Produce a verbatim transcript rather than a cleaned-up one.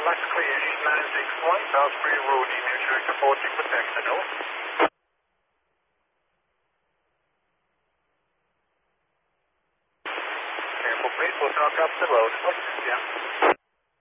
Max clear, East nine six one, South Free Road, New York, reporting protection, over. Careful, please, we'll talk up the road. Yeah.